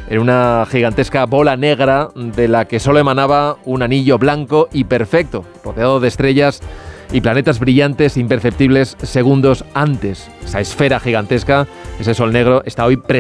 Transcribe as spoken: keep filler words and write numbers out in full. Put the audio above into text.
en una gigantesca bola negra de la que solo emanaba un anillo blanco y perfecto, rodeado de estrellas y planetas brillantes imperceptibles segundos antes. Esa esfera gigantesca, ese sol negro, está hoy